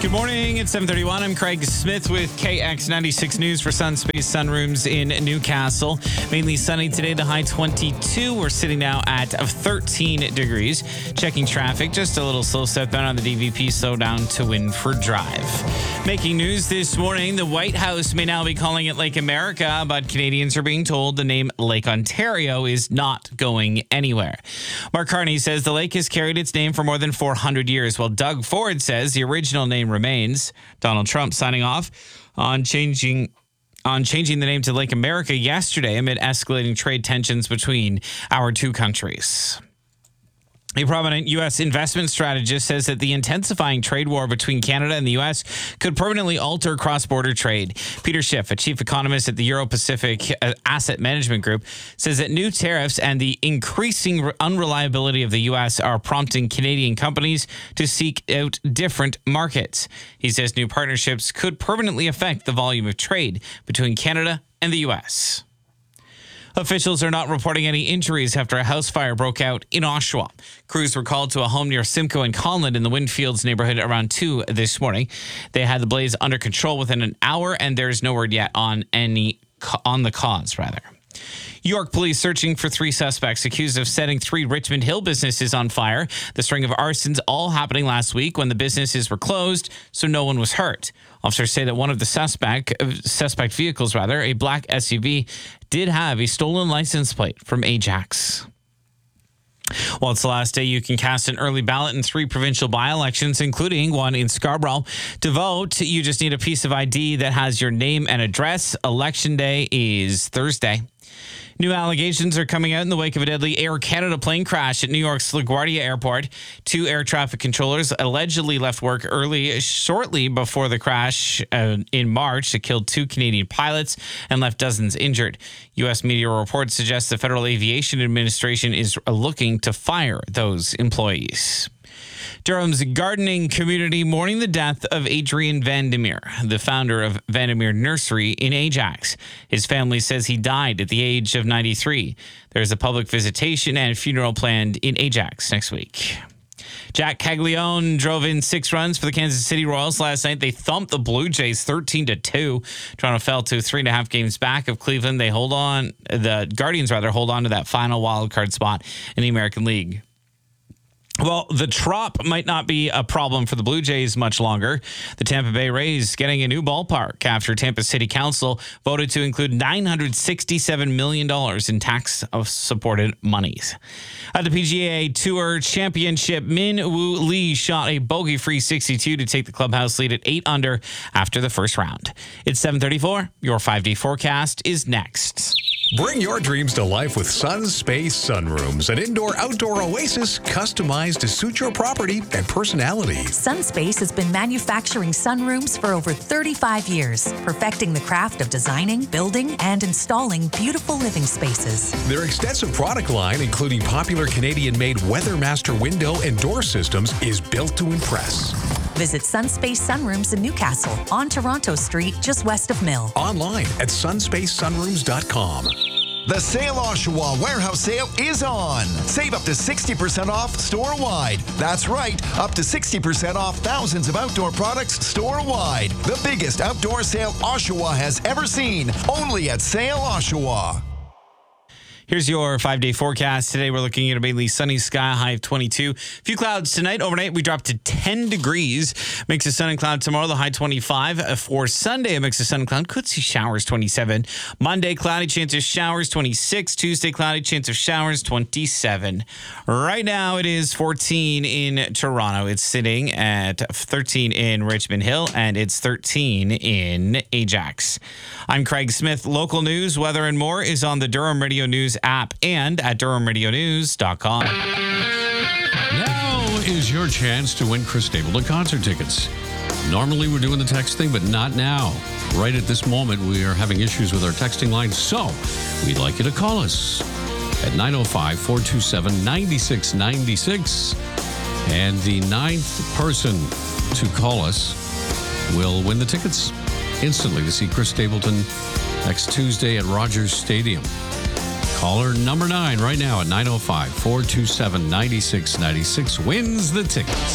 Good morning. It's 7:31. I'm Craig Smith with KX96 News for Sunspace Sunrooms in Newcastle. Mainly sunny today, the high 22. We're sitting now at 13 degrees. Checking traffic, just a little slow southbound on the DVP, slow down to Winford Drive. Making news this morning, the White House may now be calling it Lake America, but Canadians are being told the name Lake Ontario is not going anywhere. Mark Carney says the lake has carried its name for more than 400 years, while Doug Ford says the original name remains. Donald Trump signing off on changing the name to Lake America yesterday amid escalating trade tensions between our two countries. A prominent U.S. investment strategist says that the intensifying trade war between Canada and the U.S. could permanently alter cross-border trade. Peter Schiff, a chief economist at the Euro-Pacific Asset Management Group, says that new tariffs and the increasing unreliability of the U.S. are prompting Canadian companies to seek out different markets. He says new partnerships could permanently affect the volume of trade between Canada and the U.S. Officials are not reporting any injuries after a house fire broke out in Oshawa. Crews were called to a home near Simcoe and Conlin in the Windfields neighborhood around 2 this morning. They had the blaze under control within an hour, and there's no word yet on the cause. York police searching for 3 suspects accused of setting 3 Richmond Hill businesses on fire. The string of arsons all happening last week when the businesses were closed, so no one was hurt. Officers say that one of the suspect vehicles, a black SUV, did have a stolen license plate from Ajax. Well, it's the last day you can cast an early ballot in 3 provincial by-elections, including one in Scarborough. To vote, you just need a piece of ID that has your name and address. Election day is Thursday. New allegations are coming out in the wake of a deadly Air Canada plane crash at New York's LaGuardia Airport. 2 air traffic controllers allegedly left work shortly before the crash in March. It killed 2 Canadian pilots and left dozens injured. U.S. media reports suggest the Federal Aviation Administration is looking to fire those employees. Durham's gardening community mourning the death of Adrian Vandermeer, the founder of Vandermeer Nursery in Ajax. His family says he died at the age of 93. There's a public visitation and funeral planned in Ajax next week. Jack Caglione drove in 6 runs for the Kansas City Royals last night. They thumped the Blue Jays 13-2. Toronto fell to 3.5 games back of Cleveland. The Guardians hold on to that final wild card spot in the American League. Well, the Trop might not be a problem for the Blue Jays much longer. The Tampa Bay Rays getting a new ballpark after Tampa City Council voted to include $967 million in tax-supported monies. At the PGA Tour Championship, Min Woo Lee shot a bogey-free 62 to take the clubhouse lead at 8 under after the first round. It's 7:34. Your 5-day forecast is next. Bring your dreams to life with Sunspace Sunrooms, an indoor-outdoor oasis customized to suit your property and personality. Sunspace has been manufacturing sunrooms for over 35 years, perfecting the craft of designing, building, and installing beautiful living spaces. Their extensive product line, including popular Canadian-made WeatherMaster window and door systems, is built to impress. Visit Sunspace Sunrooms in Newcastle on Toronto Street, just west of Mill. Online at sunspacesunrooms.com. The Sale Oshawa Warehouse Sale is on. Save up to 60% off store-wide. That's right, up to 60% off thousands of outdoor products store-wide. The biggest outdoor sale Oshawa has ever seen, only at Sale Oshawa. Here's your 5-day forecast. Today, we're looking at a mainly sunny sky, high of 22. A few clouds tonight. Overnight, we drop to 10 degrees. Mix of sun and cloud tomorrow, the high 25. For Sunday, a mix of sun and cloud. Could see showers, 27. Monday, cloudy, chance of showers, 26. Tuesday, cloudy, chance of showers, 27. Right now, it is 14 in Toronto. It's sitting at 13 in Richmond Hill, and it's 13 in Ajax. I'm Craig Smith. Local news, weather, and more is on the Durham Radio News app and at DurhamRadioNews.com. Now is your chance to win Chris Stapleton concert tickets. Normally we're doing the text thing, but not now. Right at this moment, we are having issues with our texting line, so we'd like you to call us at 905-427-9696. And the 9th person to call us will win the tickets instantly to see Chris Stapleton next Tuesday at Rogers Stadium. Caller number 9 right now at 905-427-9696 wins the tickets.